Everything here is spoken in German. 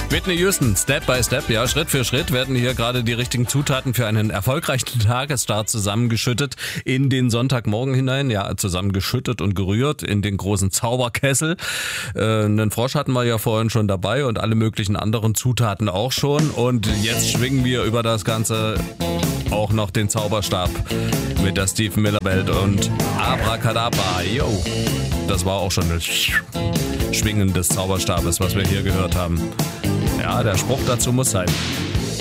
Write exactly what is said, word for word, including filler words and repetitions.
Whitney Houston, Step by Step, ja, Schritt für Schritt werden hier gerade die richtigen Zutaten für einen erfolgreichen Tagesstart zusammengeschüttet in den Sonntagmorgen hinein, ja, zusammengeschüttet und gerührt in den großen Zauberkessel. Äh, einen Frosch hatten wir ja vorhin schon dabei und alle möglichen anderen Zutaten auch schon und jetzt schwingen wir über das Ganze auch noch den Zauberstab mit der Steve Miller Band und Abracadabra, yo, das war auch schon das Schwingen des Zauberstabes, was wir hier gehört haben. Ja, der Spruch dazu muss sein.